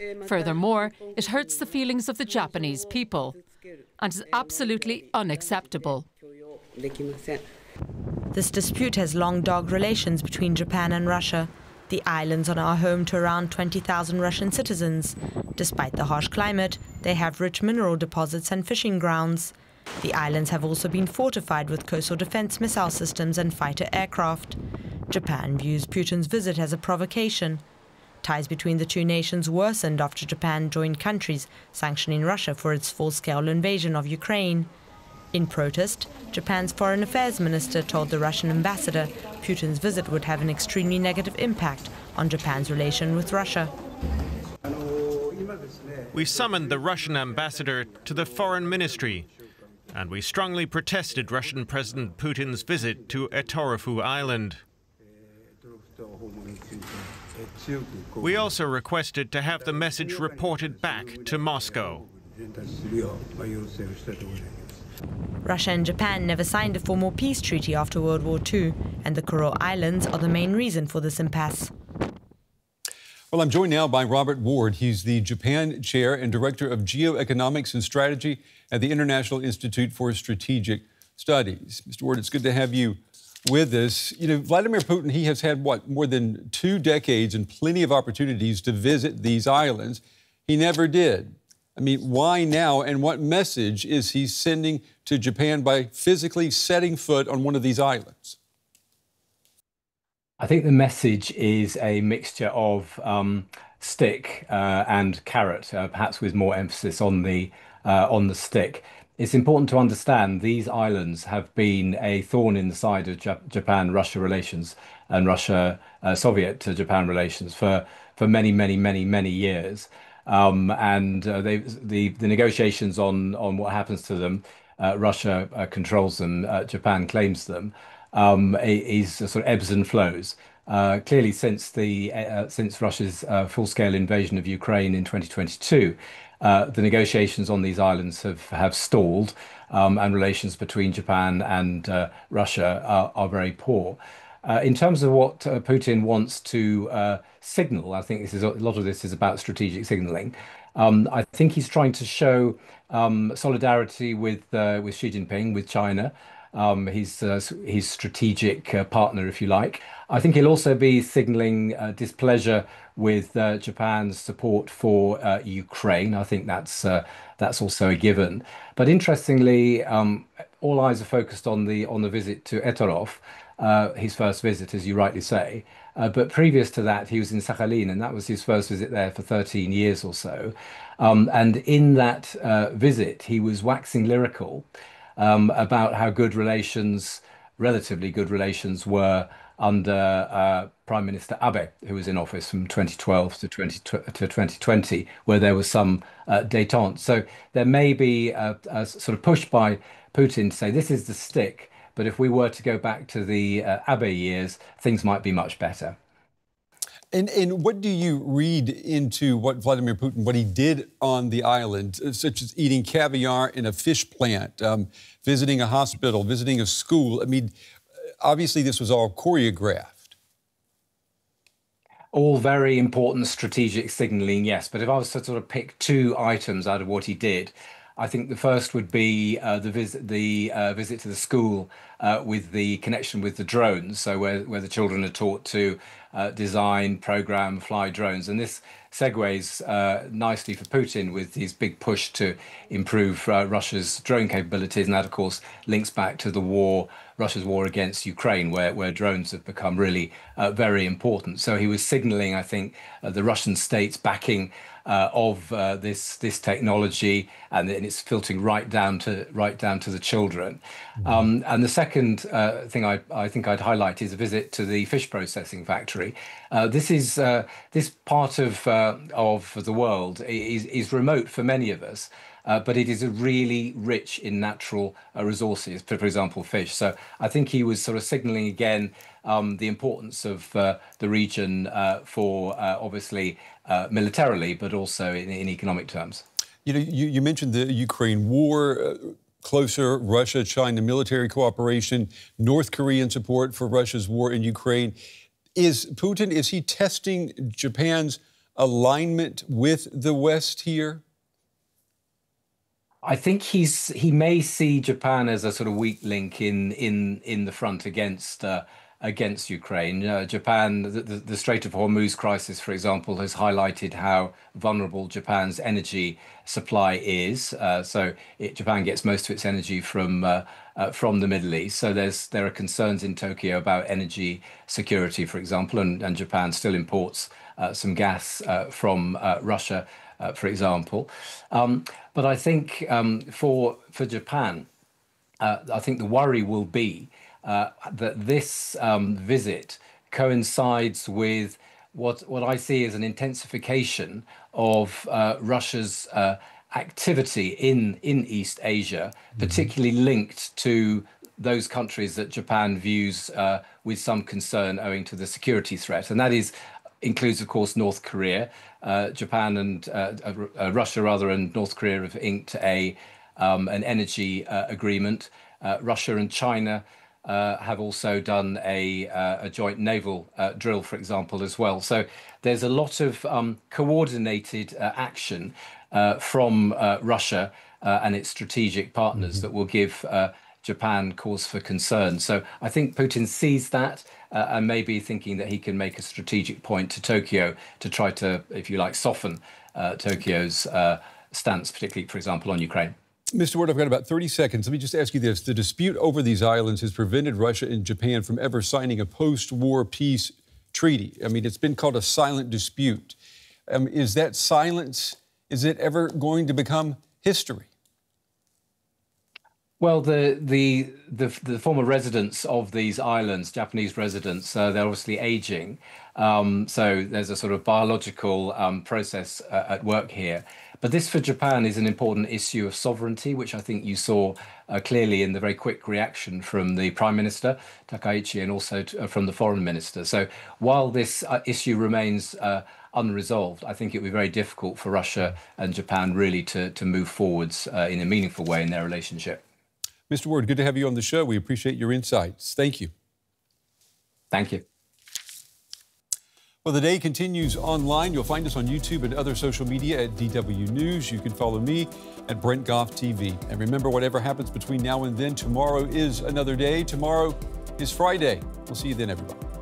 Furthermore, it hurts the feelings of the Japanese people and is absolutely unacceptable. This dispute has long dogged relations between Japan and Russia. The islands are now home to around 20,000 Russian citizens. Despite the harsh climate, they have rich mineral deposits and fishing grounds. The islands have also been fortified with coastal defense missile systems and fighter aircraft. Japan views Putin's visit as a provocation. Ties between the two nations worsened after Japan joined countries sanctioning Russia for its full-scale invasion of Ukraine. In protest, Japan's foreign affairs minister told the Russian ambassador Putin's visit would have an extremely negative impact on Japan's relation with Russia. We summoned the Russian ambassador to the foreign ministry, and we strongly protested Russian President Putin's visit to Etorofu Island. We also requested to have the message reported back to Moscow. Russia and Japan never signed a formal peace treaty after World War II, and the Kuril Islands are the main reason for this impasse. Well, I'm joined now by Robert Ward. He's the Japan Chair and Director of Geoeconomics and Strategy at the International Institute for Strategic Studies. Mr. Ward, it's good to have you with us. You know, Vladimir Putin, he has had, more than 2 decades and plenty of opportunities to visit these islands. He never did. I mean, why now, and what message is he sending to Japan by physically setting foot on one of these islands? I think the message is a mixture of stick and carrot, perhaps with more emphasis on the stick. It's important to understand these islands have been a thorn in the side of Japan-Russia relations and Russia-Soviet-Japan relations for many, many, many, many years. The negotiations on what happens to them, Russia controls them, Japan claims them, is sort of ebbs and flows. Clearly, since Russia's full-scale invasion of Ukraine in 2022, the negotiations on these islands have stalled, and relations between Japan and Russia are very poor. In terms of what Putin wants to signal, I think a lot of this is about strategic signaling. I think he's trying to show solidarity with Xi Jinping, with China, his strategic partner, if you like. I think he'll also be signaling displeasure with Japan's support for Ukraine. I think that's also a given. But interestingly, all eyes are focused on the visit to Etorof. His first visit, as you rightly say. But previous to that, he was in Sakhalin, and that was his first visit there for 13 years or so. And in that visit, he was waxing lyrical about how relatively good relations were under Prime Minister Abe, who was in office from 2012 to 2020, where there was some détente. So there may be a sort of push by Putin to say, this is the stick, but if we were to go back to the Abe years, things might be much better. And what do you read into what Vladimir Putin, what he did on the island, such as eating caviar in a fish plant, visiting a hospital, visiting a school? I mean, obviously this was all choreographed. All very important strategic signaling, yes. But if I was to sort of pick 2 items out of what he did, I think the first would be the visit to the school with the connection with the drones, so where the children are taught to design, program, fly drones. And this segues nicely for Putin with his big push to improve Russia's drone capabilities. And that, of course, links back to Russia's war against Ukraine, where drones have become really very important. So he was signaling, I think, the Russian state's backing of this technology, and it's filtering right down to the children. And the second thing I think I'd highlight is a visit to the fish processing factory. This part of the world is remote for many of us. But it is really rich in natural resources, for example, fish. So I think he was sort of signaling again the importance of the region for obviously militarily, but also in economic terms. You know, you mentioned the Ukraine war, closer Russia-China military cooperation, North Korean support for Russia's war in Ukraine. Is he testing Japan's alignment with the West here? I think he may see Japan as a sort of weak link in the front against Ukraine. Japan, the Strait of Hormuz crisis, for example, has highlighted how vulnerable Japan's energy supply is. Japan gets most of its energy from the Middle East. So there are concerns in Tokyo about energy security, for example, and Japan still imports some gas from Russia, for example. But I think for Japan, I think the worry will be that this visit coincides with what I see as an intensification of Russia's activity in East Asia, particularly linked to those countries that Japan views with some concern owing to the security threat. And that includes, of course, North Korea. Japan and Russia, and North Korea have inked an energy agreement. Russia and China have also done a joint naval drill, for example, as well. So there's a lot of coordinated action from Russia and its strategic partners that will give Japan cause for concern. So I think Putin sees that and may be thinking that he can make a strategic point to Tokyo to try to, if you like, soften Tokyo's stance, particularly, for example, on Ukraine. Mr. Ward, I've got about 30 seconds. Let me just ask you this. The dispute over these islands has prevented Russia and Japan from ever signing a post-war peace treaty. I mean, it's been called a silent dispute. Is that silence, is it ever going to become history? Well, the former residents of these islands, Japanese residents, they're obviously aging. So there's a sort of biological process at work here. But this for Japan is an important issue of sovereignty, which I think you saw clearly in the very quick reaction from the Prime Minister, Takaichi, and also from the Foreign Minister. So while this issue remains unresolved, I think it would be very difficult for Russia and Japan really to move forwards in a meaningful way in their relationship. Mr. Ward, good to have you on the show. We appreciate your insights. Thank you. Thank you. Well, the day continues online. You'll find us on YouTube and other social media at DW News. You can follow me at Brent Goff TV. And remember, whatever happens between now and then, tomorrow is another day. Tomorrow is Friday. We'll see you then, everybody.